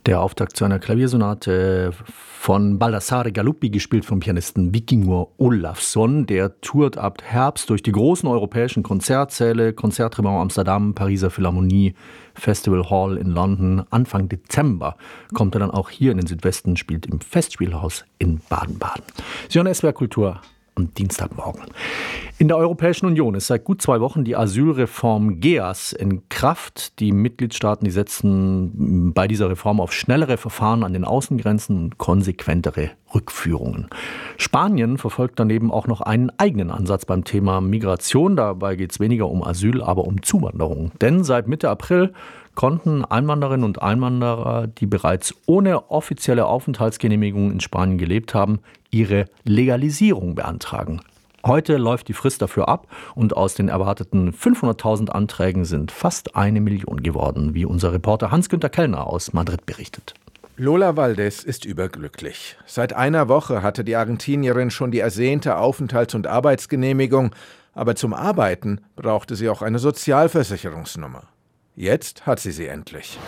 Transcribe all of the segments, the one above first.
Der Auftakt zu einer Klaviersonate von Baldassare Galuppi, gespielt vom Pianisten Víkingur Ólafsson. Der tourt ab Herbst durch die großen europäischen Konzertsäle, Concertgebouw Amsterdam, Pariser Philharmonie, Festival Hall in London. Anfang Dezember kommt er dann auch hier in den Südwesten, spielt im Festspielhaus in Baden-Baden. Sie hören SWR Kultur am Dienstagmorgen. In der Europäischen Union ist seit gut 2 Wochen die Asylreform GEAS in Kraft. Die Mitgliedstaaten, die setzen bei dieser Reform auf schnellere Verfahren an den Außengrenzen und konsequentere Rückführungen. Spanien verfolgt daneben auch noch einen eigenen Ansatz beim Thema Migration. Dabei geht es weniger um Asyl, aber um Zuwanderung. Denn seit Mitte April konnten Einwanderinnen und Einwanderer, die bereits ohne offizielle Aufenthaltsgenehmigung in Spanien gelebt haben, ihre Legalisierung beantragen. Heute läuft die Frist dafür ab und aus den erwarteten 500.000 Anträgen sind fast 1 Million geworden, wie unser Reporter Hans-Günther Kellner aus Madrid berichtet. Lola Valdés ist überglücklich. Seit einer Woche hatte die Argentinierin schon die ersehnte Aufenthalts- und Arbeitsgenehmigung, aber zum Arbeiten brauchte sie auch eine Sozialversicherungsnummer. Jetzt hat sie endlich.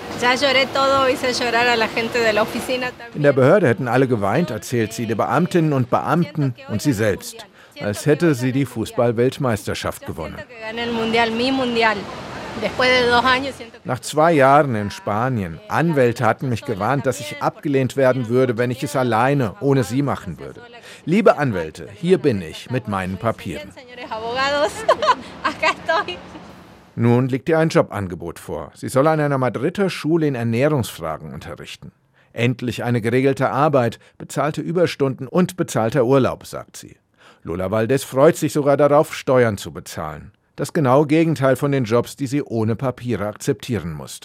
In der Behörde hätten alle geweint, erzählt sie, die Beamtinnen und Beamten und sie selbst, als hätte sie die Fußball-Weltmeisterschaft gewonnen. Nach 2 Jahren in Spanien, Anwälte hatten mich gewarnt, dass ich abgelehnt werden würde, wenn ich es alleine, ohne sie machen würde. Liebe Anwälte, hier bin ich mit meinen Papieren. Nun liegt ihr ein Jobangebot vor. Sie soll an einer Madrider Schule in Ernährungsfragen unterrichten. Endlich eine geregelte Arbeit, bezahlte Überstunden und bezahlter Urlaub, sagt sie. Lola Valdés freut sich sogar darauf, Steuern zu bezahlen. Das genaue Gegenteil von den Jobs, die sie ohne Papiere akzeptieren musste.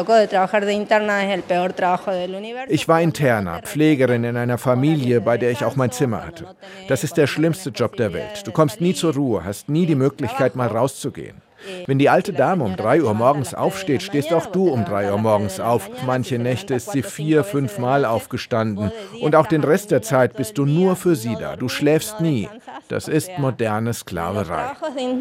Ich war Interna, Pflegerin in einer Familie, bei der ich auch mein Zimmer hatte. Das ist der schlimmste Job der Welt. Du kommst nie zur Ruhe, hast nie die Möglichkeit, mal rauszugehen. Wenn die alte Dame um 3 Uhr morgens aufsteht, stehst auch du um 3 Uhr morgens auf. Manche Nächte ist sie 4, 5 Mal aufgestanden. Und auch den Rest der Zeit bist du nur für sie da. Du schläfst nie. Das ist moderne Sklaverei.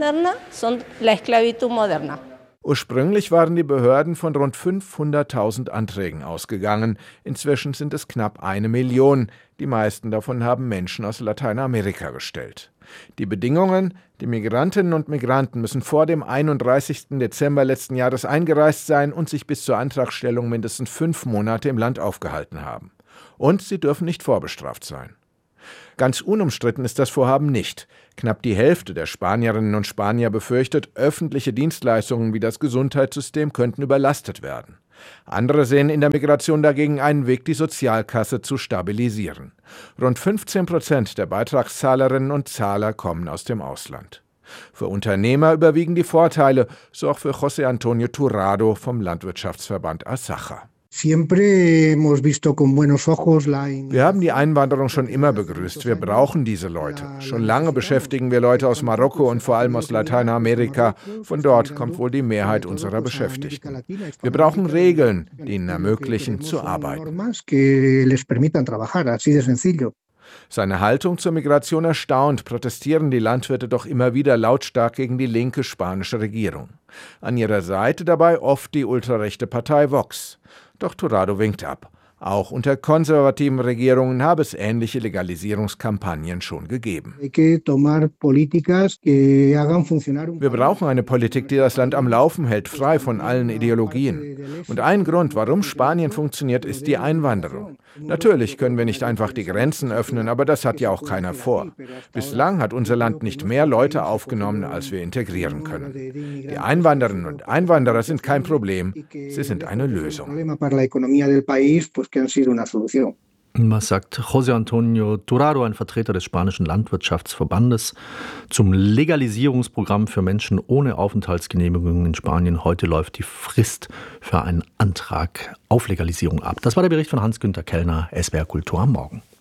Ursprünglich waren die Behörden von rund 500.000 Anträgen ausgegangen. Inzwischen sind es knapp 1 Million. Die meisten davon haben Menschen aus Lateinamerika gestellt. Die Bedingungen: Die Migrantinnen und Migranten müssen vor dem 31. Dezember letzten Jahres eingereist sein und sich bis zur Antragstellung mindestens 5 Monate im Land aufgehalten haben. Und sie dürfen nicht vorbestraft sein. Ganz unumstritten ist das Vorhaben nicht. Knapp die Hälfte der Spanierinnen und Spanier befürchtet, öffentliche Dienstleistungen wie das Gesundheitssystem könnten überlastet werden. Andere sehen in der Migration dagegen einen Weg, die Sozialkasse zu stabilisieren. Rund 15% der Beitragszahlerinnen und Zahler kommen aus dem Ausland. Für Unternehmer überwiegen die Vorteile, so auch für José Antonio Turrado vom Landwirtschaftsverband Asaja. Wir haben die Einwanderung schon immer begrüßt. Wir brauchen diese Leute. Schon lange beschäftigen wir Leute aus Marokko und vor allem aus Lateinamerika. Von dort kommt wohl die Mehrheit unserer Beschäftigten. Wir brauchen Regeln, die ihnen ermöglichen, zu arbeiten. Seine Haltung zur Migration erstaunt, protestieren die Landwirte doch immer wieder lautstark gegen die linke spanische Regierung. An ihrer Seite dabei oft die ultrarechte Partei Vox. Doch Turrado winkt ab. Auch unter konservativen Regierungen habe es ähnliche Legalisierungskampagnen schon gegeben. Wir brauchen eine Politik, die das Land am Laufen hält, frei von allen Ideologien. Und ein Grund, warum Spanien funktioniert, ist die Einwanderung. Natürlich können wir nicht einfach die Grenzen öffnen, aber das hat ja auch keiner vor. Bislang hat unser Land nicht mehr Leute aufgenommen, als wir integrieren können. Die Einwanderinnen und Einwanderer sind kein Problem, sie sind eine Lösung. Was sagt José Antonio Turrado, ein Vertreter des spanischen Landwirtschaftsverbandes, zum Legalisierungsprogramm für Menschen ohne Aufenthaltsgenehmigung in Spanien? Heute läuft die Frist für einen Antrag auf Legalisierung ab. Das war der Bericht von Hans-Günther Kellner, SWR Kultur am Morgen.